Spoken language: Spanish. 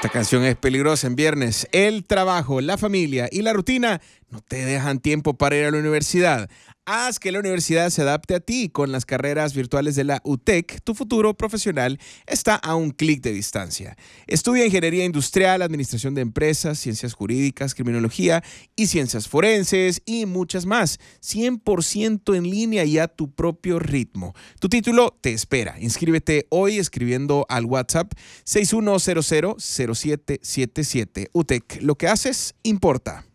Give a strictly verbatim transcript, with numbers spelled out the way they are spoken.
Esta canción es peligrosa en viernes. El trabajo, la familia y la rutina no te dejan tiempo para ir a la universidad. Haz que la universidad se adapte a ti con las carreras virtuales de la U T E C. Tu futuro profesional está a un clic de distancia. Estudia Ingeniería Industrial, Administración de Empresas, Ciencias Jurídicas, Criminología y Ciencias Forenses y muchas más. cien por ciento en línea y a tu propio ritmo. Tu título te espera. Inscríbete hoy escribiendo al WhatsApp seis uno cero cero cero siete siete siete. U T E C, lo que haces importa.